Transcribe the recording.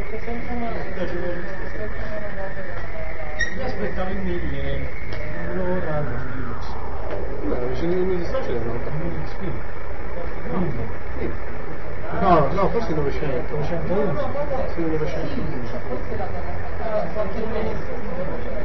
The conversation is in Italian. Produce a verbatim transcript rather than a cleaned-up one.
Io aspettavo in mille, un'ora, non lo so. No, vicino ai mille c'erano. Sì. No, no, forse novecento. novecentouno. Sì, novecentouno.